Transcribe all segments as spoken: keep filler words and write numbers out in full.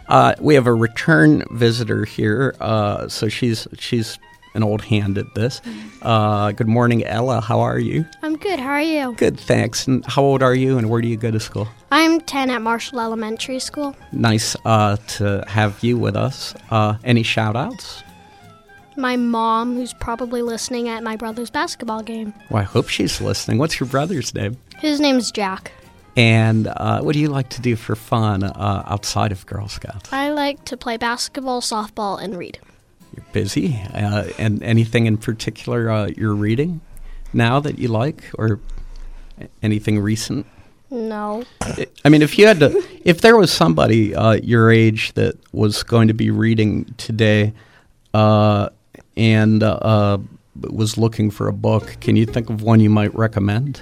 Uh, we have a return visitor here, uh, so she's she's an old hand at this. Uh, good morning, Ella. How are you? I'm good. How are you? Good, thanks. And how old are you, and where do you go to school? I'm ten at Marshall Elementary School. Nice uh, to have you with us. Uh, any shout-outs? My mom, who's probably listening at my brother's basketball game. Well, I hope she's listening. What's your brother's name? His name's Jack. And uh, what do you like to do for fun uh, outside of Girl Scouts? I like to play basketball, softball, and read. You're busy. Uh, and anything in particular uh, you're reading now that you like, or anything recent? No. I mean, if you had to, if there was somebody uh, your age that was going to be reading today uh, and uh, was looking for a book, can you think of one you might recommend?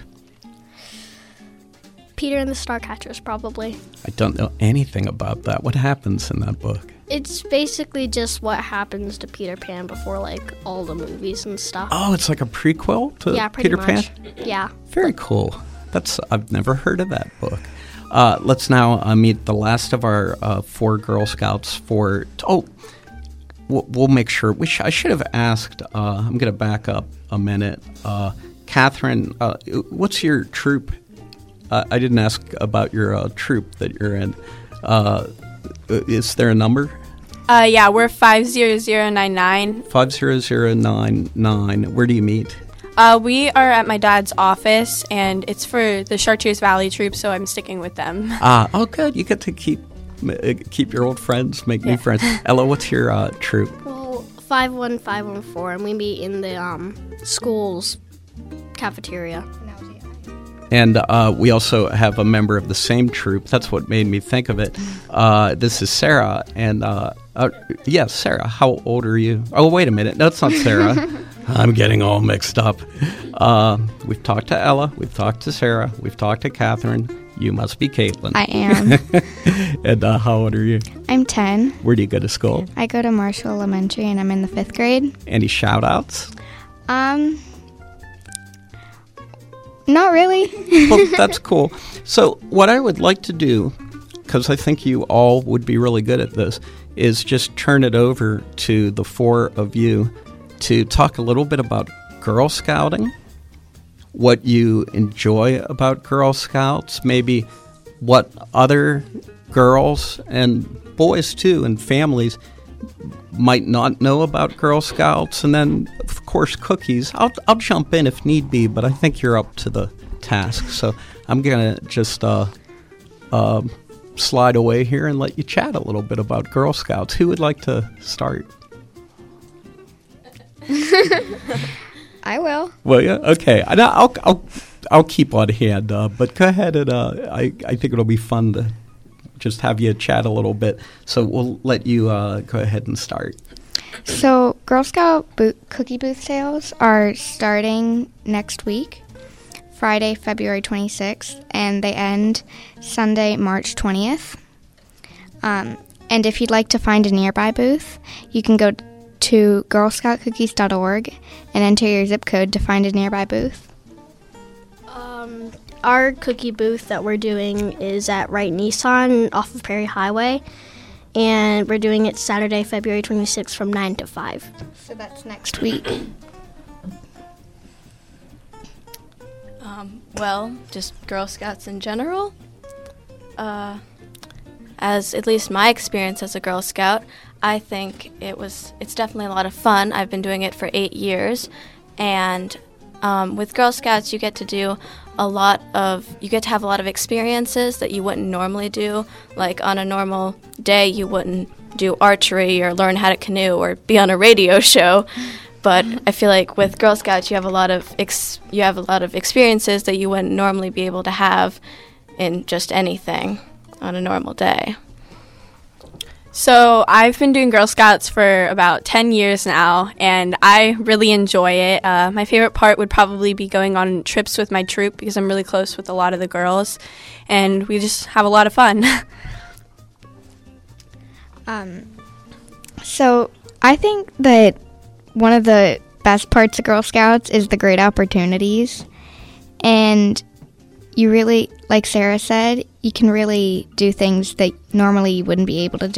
Peter and the Starcatchers, probably. I don't know anything about that. What happens in that book? It's basically just what happens to Peter Pan before, like, all the movies and stuff. Oh, it's like a prequel to yeah, pretty Peter much. Pan? Yeah. Very cool. That's I've never heard of that book. Uh, let's now uh, meet the last of our uh, four Girl Scouts for... Oh, we'll, we'll make sure. We sh- I should have asked. Uh, I'm going to back up a minute. Uh, Catherine, uh, what's your troop? Uh, I didn't ask about your uh, troop that you're in. Uh, is there a number? Uh, yeah, we're five zero zero nine nine. five zero zero nine nine. Where do you meet? Uh, we are at my dad's office, and it's for the Chartiers Valley troop, so I'm sticking with them. Ah, oh, good. You get to keep uh, keep your old friends, make yeah. new friends. Ella, what's your uh, troop? Well, five one five one four, and we meet in the um, school's cafeteria. And uh, we also have a member of the same troop. That's what made me think of it. Uh, this is Sarah. And, uh, uh, yes, yeah, Sarah, how old are you? Oh, wait a minute. No, it's not Sarah. I'm getting all mixed up. Uh, we've talked to Ella. We've talked to Sarah. We've talked to Catherine. You must be Caitlin. I am. And uh, how old are you? I'm ten. Where do you go to school? I go to Marshall Elementary, and I'm in the fifth grade. Any shout-outs? Um... Not really. Well, that's cool. So what I would like to do, because I think you all would be really good at this, is just turn it over to the four of you to talk a little bit about Girl Scouting, what you enjoy about Girl Scouts, maybe what other girls and boys, too, and families might not know about Girl Scouts, and then, of course, cookies. I'll I'll jump in if need be, but I think you're up to the task. So I'm going to just uh, uh, slide away here and let you chat a little bit about Girl Scouts. Who would like to start? I will. Well, yeah, okay. I, I'll, I'll, I'll keep on hand, uh, but go ahead, and uh, I, I think it'll be fun to just have you chat a little bit. So we'll let you uh, go ahead and start. So Girl Scout boot, cookie booth sales are starting next week, Friday, February twenty-sixth, and they end Sunday, March twentieth. Um, and if you'd like to find a nearby booth, you can go to girl scout cookies dot org and enter your zip code to find a nearby booth. Um, our cookie booth that we're doing is at Wright Nissan off of Perry Highway, and we're doing it Saturday, February twenty-sixth from nine to five. So that's next week. Um, well, just Girl Scouts in general. Uh, as at least my experience as a Girl Scout, I think it was, it's definitely a lot of fun. I've been doing it for eight years, and um, with Girl Scouts you get to do a lot of, you get to have a lot of experiences that you wouldn't normally do. Like on a normal day you wouldn't do archery or learn how to canoe or be on a radio show. But I feel like with Girl Scouts you have a lot of ex- you have a lot of experiences that you wouldn't normally be able to have in just anything on a normal day. So I've been doing Girl Scouts for about ten years now, and I really enjoy it. Uh, my favorite part would probably be going on trips with my troop because I'm really close with a lot of the girls, and we just have a lot of fun. um, so I think that one of the best parts of Girl Scouts is the great opportunities, and you really, like Sarah said, you can really do things that normally you wouldn't be able to do.